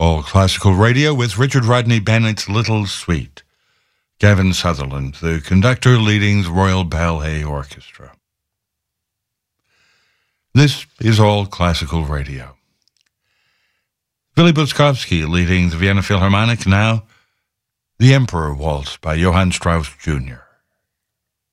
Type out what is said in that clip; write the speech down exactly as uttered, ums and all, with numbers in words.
All Classical Radio with Richard Rodney Bennett's Little Suite. Gavin Sutherland, the conductor leading the Royal Ballet Orchestra. This is All Classical Radio. Billy Buzkowski leading the Vienna Philharmonic, now The Emperor Waltz by Johann Strauss Junior